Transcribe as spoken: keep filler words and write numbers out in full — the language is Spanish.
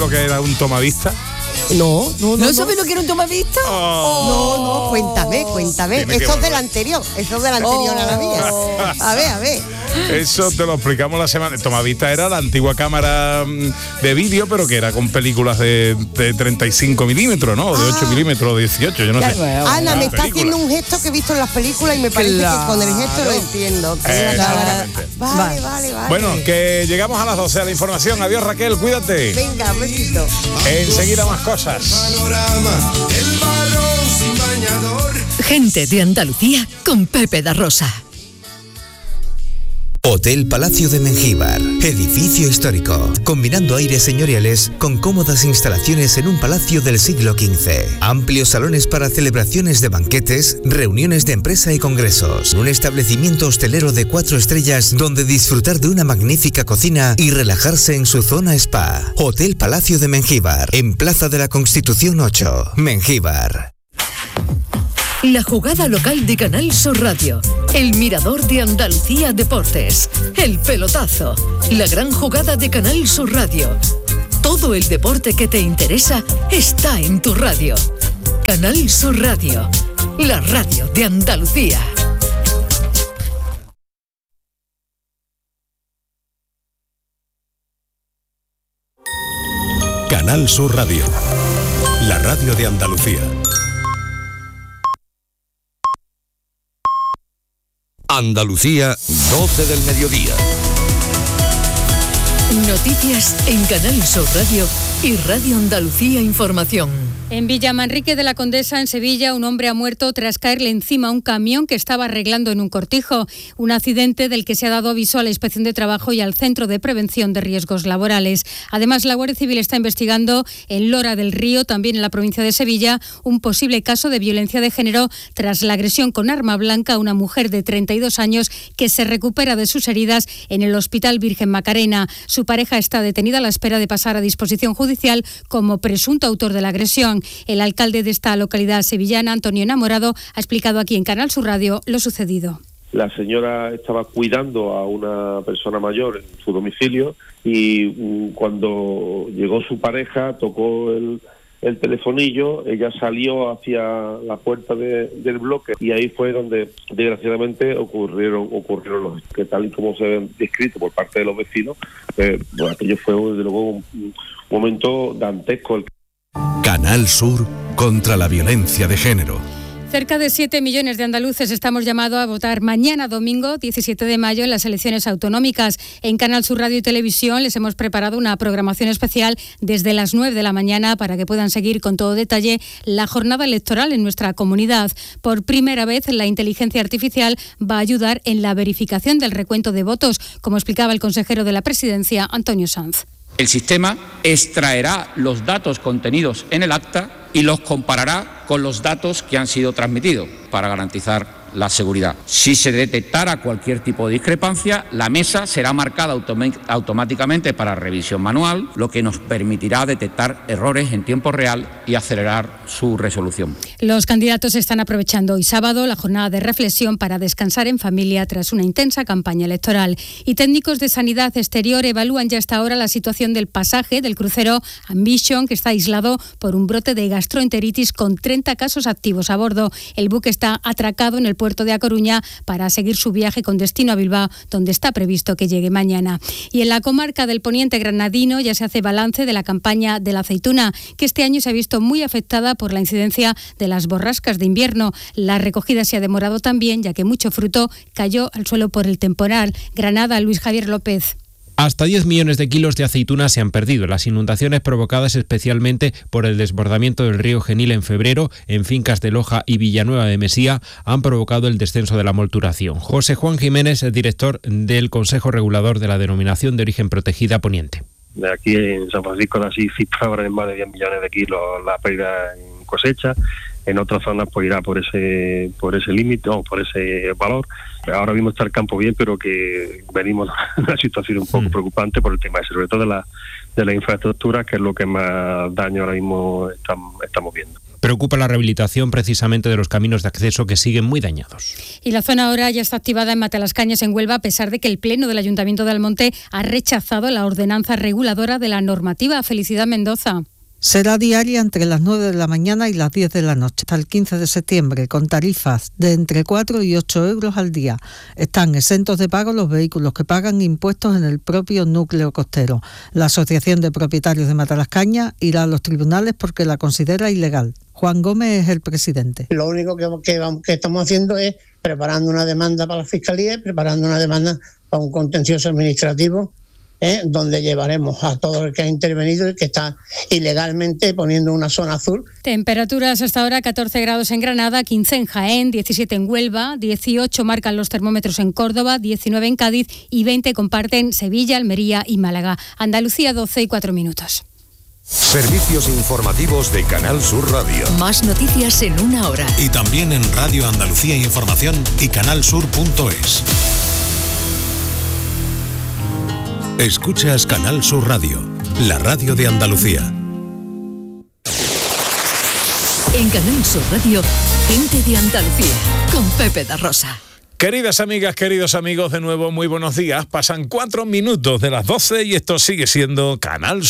lo que era un tomadista? No, no, no. ¿No sabes lo que era un tomadista? Oh. No, no, cuéntame, cuéntame. Tiene Eso que es del volver. anterior, eso es del anterior Oh. a la mía. A ver, a ver. Eso te lo explicamos la semana. Tomadista era la antigua cámara mm, de vídeo, pero que era con películas de, de treinta y cinco milímetros, ¿no? De Ah. ocho milímetros, o dieciocho, yo no Ya, sé. Ana, me Una está película. haciendo un gesto que he visto en las películas y me parece Claro. que con el gesto lo entiendo. Que una cámara- Exactamente. Vale, Vale. vale, vale. Bueno, que llegamos a las doce a la información. Adiós, Raquel, cuídate. Venga, un besito. Enseguida más cosas. Panorama, el varón sin bañador. Gente de Andalucía con Pepe da Rosa. Hotel Palacio de Mengíbar, edificio histórico, combinando aires señoriales con cómodas instalaciones en un palacio del siglo quince. Amplios salones para celebraciones de banquetes, reuniones de empresa y congresos. Un establecimiento hostelero de cuatro estrellas donde disfrutar de una magnífica cocina y relajarse en su zona spa. Hotel Palacio de Mengíbar, en Plaza de la Constitución ocho, Mengíbar. La jugada local de Canal Sur Radio. El mirador de Andalucía Deportes. El pelotazo. La gran jugada de Canal Sur Radio. Todo el deporte que te interesa está en tu radio. Canal Sur Radio. La radio de Andalucía. Canal Sur Radio. La radio de Andalucía. Andalucía, doce del mediodía. Noticias en Canal Sur Radio y Radio Andalucía Información. En Villamanrique de la Condesa, en Sevilla, un hombre ha muerto tras caerle encima a un camión que estaba arreglando en un cortijo. Un accidente del que se ha dado aviso a la Inspección de Trabajo y al Centro de Prevención de Riesgos Laborales. Además, la Guardia Civil está investigando en Lora del Río, también en la provincia de Sevilla, un posible caso de violencia de género tras la agresión con arma blanca a una mujer de treinta y dos años que se recupera de sus heridas en el Hospital Virgen Macarena. Su pareja está detenida a la espera de pasar a disposición judicial como presunto autor de la agresión. El alcalde de esta localidad sevillana, Antonio Enamorado, ha explicado aquí en Canal Sur Radio lo sucedido. La señora estaba cuidando a una persona mayor en su domicilio y mm, cuando llegó su pareja, tocó el, el telefonillo, ella salió hacia la puerta de, del bloque y ahí fue donde desgraciadamente ocurrieron ocurrieron los que tal y como se ven descrito por parte de los vecinos, eh, bueno, aquello fue desde luego un, un momento dantesco. Canal Sur contra la violencia de género. Cerca de siete millones de andaluces estamos llamados a votar mañana domingo, diecisiete de mayo, en las elecciones autonómicas. En Canal Sur Radio y Televisión les hemos preparado una programación especial desde las nueve de la mañana para que puedan seguir con todo detalle la jornada electoral en nuestra comunidad. Por primera vez, la inteligencia artificial va a ayudar en la verificación del recuento de votos, como explicaba el consejero de la Presidencia, Antonio Sanz. El sistema extraerá los datos contenidos en el acta y los comparará con los datos que han sido transmitidos para garantizar la seguridad. Si se detectara cualquier tipo de discrepancia, la mesa será marcada autom- automáticamente para revisión manual, lo que nos permitirá detectar errores en tiempo real y acelerar su resolución. Los candidatos están aprovechando hoy sábado la jornada de reflexión para descansar en familia tras una intensa campaña electoral. Y técnicos de sanidad exterior evalúan ya hasta ahora la situación del pasaje del crucero Ambition, que está aislado por un brote de gastroenteritis con treinta casos activos a bordo. El buque está atracado en el puerto de A Coruña para seguir su viaje con destino a Bilbao, donde está previsto que llegue mañana. Y en la comarca del Poniente granadino ya se hace balance de la campaña de la aceituna, que este año se ha visto muy afectada por la incidencia de las borrascas de invierno. La recogida se ha demorado también, ya que mucho fruto cayó al suelo por el temporal. Granada, Luis Javier López. Hasta diez millones de kilos de aceitunas se han perdido. Las inundaciones provocadas especialmente por el desbordamiento del río Genil en febrero en fincas de Loja y Villanueva de Mesía han provocado el descenso de la molturación. José Juan Jiménez, director del Consejo Regulador de la Denominación de Origen Protegida Poniente. Aquí en San Francisco de Asís cifraban en más de diez millones de kilos la pérdida en cosecha. en otras zonas pues irá por ese por ese límite o por ese valor. Ahora mismo está el campo bien, pero que venimos en una situación un poco mm. preocupante por el tema ese, sobre todo de la de la infraestructura, que es lo que más daño ahora mismo estamos, estamos viendo. Preocupa la rehabilitación precisamente de los caminos de acceso que siguen muy dañados. Y la zona ahora ya está activada en Matalascañas, en Huelva, a pesar de que el Pleno del Ayuntamiento de Almonte ha rechazado la ordenanza reguladora de la normativa. Felicidad Mendoza. Será diaria entre las nueve de la mañana y las diez de la noche, hasta el quince de septiembre, con tarifas de entre cuatro y ocho euros al día. Están exentos de pago los vehículos que pagan impuestos en el propio núcleo costero. La Asociación de Propietarios de Matalascañas irá a los tribunales porque la considera ilegal. Juan Gómez es el presidente. Lo único que, que, que estamos haciendo es preparando una demanda para la Fiscalía y preparando una demanda para un contencioso administrativo, ¿eh? donde llevaremos a todo el que ha intervenido y que está ilegalmente poniendo una zona azul. Temperaturas hasta ahora: catorce grados en Granada, quince en Jaén, diecisiete en Huelva, dieciocho marcan los termómetros en Córdoba, diecinueve en Cádiz y veinte comparten Sevilla, Almería y Málaga. Andalucía, doce y cuatro minutos. Servicios informativos de Canal Sur Radio. Más noticias en una hora. Y también en Radio Andalucía Información y canalsur punto es. Escuchas Canal Sur Radio, la radio de Andalucía. En Canal Sur Radio, gente de Andalucía, con Pepe da Rosa. Queridas amigas, queridos amigos, de nuevo muy buenos días. Pasan cuatro minutos de las doce y esto sigue siendo Canal Sur.